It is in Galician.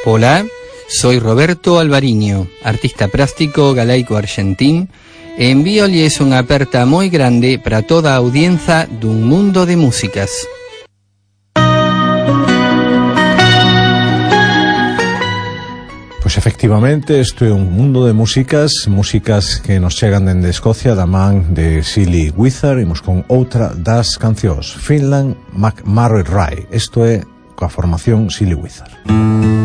Hola, soy Roberto Alvariño, artista plástico galaico argentín, e envíolles unha aperta moi grande para toda a audiencia dun mundo de músicas. Pois efectivamente, isto é un mundo de músicas que nos chegan dende Escocia da man de Silly Wizard. Imos con outra das cancións, Finland McMurray Rye. Isto é coa formación Silly Wizard.